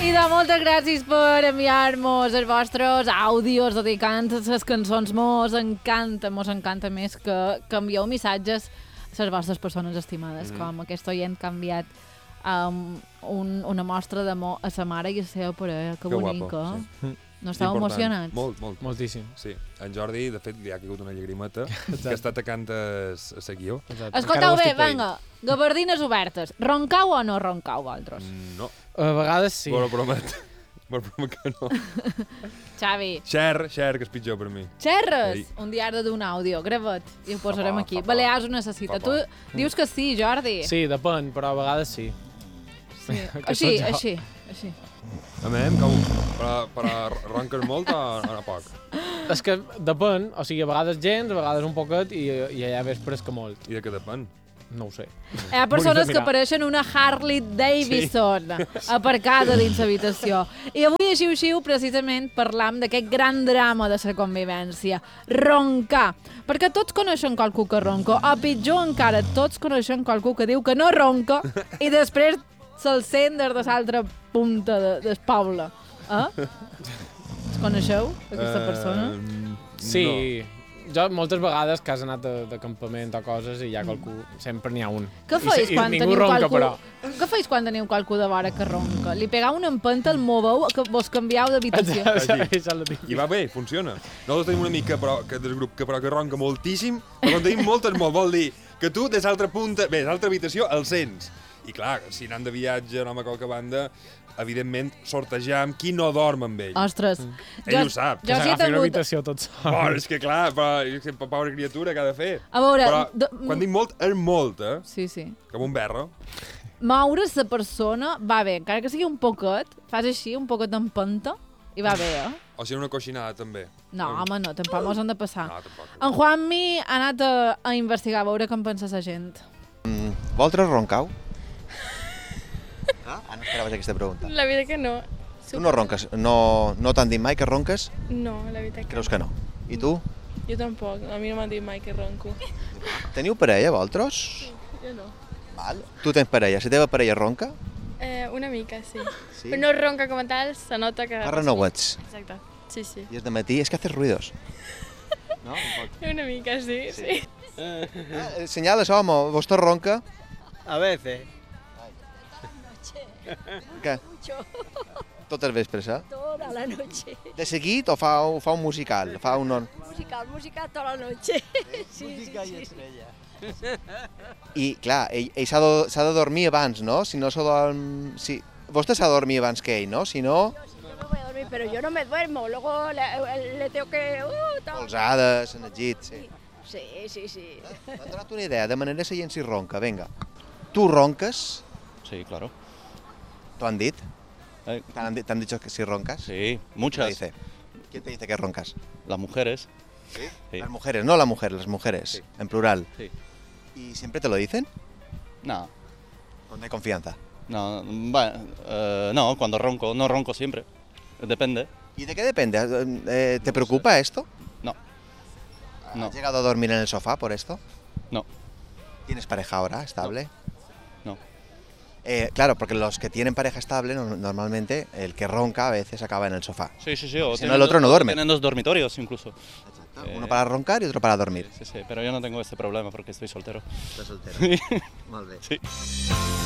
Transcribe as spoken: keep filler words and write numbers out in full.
Idò, moltes gràcies per enviar-nos els vostres àudios dedicant a les cançons. Mos encanta, mos encanta més que, que envieu missatges a les vostres persones estimades, mm-hmm. com aquest oient que ha enviat um, un, una mostra d'amor a sa mare i a la seva parella. Que, que bonica. Guapo, sí. No estava emocionat? Molt, molt. Moltíssim. Sí. En Jordi, de fet, li ha caigut una llagrimeta que està tacant a la guió. Escoltau bé, vinga, gabardines obertes. Roncau o no roncau, vosaltres? No. A vegades sí. Però promet. Però promet que no. Xavi. Xer, xer, que és pitjor per mi. Xerres? Ei. Un diari d'un àudio, gravat. I ho posarem fa aquí. Pa, Balears ho necessita. Tu dius que sí, Jordi? Sí, depèn, però a vegades sí. Sí. Així, així, així. A mi, com, però, però ronques molt o, o no poc? És que depèn, o sigui, a vegades gens, a vegades un poquet i, i allà vespres que molt. I de què depèn? No ho sé. Hi ha persones que apareixen una Harley Davidson sí. aparcada dins l'habitació. I avui a Xiu-Xiu precisament parlam d'aquest gran drama de la convivència, roncar. Perquè tots coneixen qualcú que ronca, o pitjor encara, tots coneixen qualcú que diu que no ronca i després se'l sent des de l'altra punta de, del poble. Eh? Es coneixeu, aquesta persona? Uh, sí. No. Jo moltes vegades que has anat de, de campament o coses i hi ha qualcú, sempre n'hi ha un. Què feis quan ningú teniu ronca, qualcú, però. Què feis quan teniu qualcú de vora que ronca? Li pegau una empenta, el moveu, que vos canviau d'habitació. I va bé, funciona. Nosaltres tenim una mica però, que del grup que, però, que ronca moltíssim, però quan tenim moltes molt, vol dir que tu des l'altra punta, bé, des l'altra habitació el sents. I clar, si anant de viatge, anem a qualque banda, evidentment, sortejam qui no dorm amb ell. Ostres. Mm. Ell jo, ho sap. Que s'agafi una habitació tot sol. Oh, és que clar, però, pobra criatura, què ha de fer? A veure... Però de... quan dic molt, és molt, eh? Sí, sí. Com un berro. Moure's la persona va bé, encara que sigui un poquet, fas així, un poquet d'empenta, i va bé, eh? O sigui, una coixinada, també. No, um... home, no, tampoc mos han de passar. No, tampoc. En Juanmi ha anat a, a investigar, a veure com pensa la gent. Mm, vosaltres roncau? Ah, no esperaves aquesta pregunta. La veritat que no. Tu no ronques? No, no t'han dit mai que ronques? No, la veritat que Creus que no? I tu? Jo tampoc, a mi no m'han dit mai que ronco. Teniu parella, vosaltres? Sí, jo no. Val. Tu tens parella, la teva parella ronca? Eh, una mica, sí. Sí? Però no ronca com a tal, se nota que... Fa renouets. Exacte, sí, sí. I és de matí, és que haces ruidos. No? Una mica, sí, sí. sí. Ah, señales, home, vostè ronca? A veces. Què? Mucho. Totes vespres, eh? Toda la noche. De seguit o fa, fa un musical? Fa un... Musical, musical toda la noche. Sí, Música sí, i sí. estrella. I, clar, ell, ell s'ha de, s'ha de dormir abans, no? Si no s'ha de... Si... Vostè s'ha de dormir abans que ell, no? Si no... Yo sí, yo me voy a dormir, pero yo no me duermo. Luego le, le tengo que... Uh, todo. Polsades, en el llit, sí. Sí, sí, sí. M'ha donat una idea, de manera que la gent s'hi ronca, vinga. Tu ronques? Sí, claro. ¿T'ho han dit? Eh, ¿Te han, ¿Te han dicho que si roncas? Sí, ¿Quién te muchas. dice? ¿Quién te dice que roncas? Las mujeres. ¿Sí? Sí. Las mujeres, no la mujer, las mujeres, Sí. en plural. Sí. ¿Y siempre te lo dicen? No, ¿Con de confianza? no, bueno, eh, no, cuando ronco, no ronco siempre. Depende. ¿Y de qué depende? Eh, ¿Te preocupa esto? No. No. ¿Has llegado a dormir en el sofá por esto? No. ¿Tienes pareja ahora, estable? No. Eh, claro, porque los que tienen pareja estable, no- normalmente, el que ronca a veces acaba en el sofá. Sí, sí, sí. O Si no, tienen el otro dos- no duerme. Tienen dos dormitorios incluso. Eh, Uno para roncar y otro para dormir. Sí, sí, pero yo no tengo este problema porque estoy soltero. Estás soltero. Sí. Molt bé. Sí.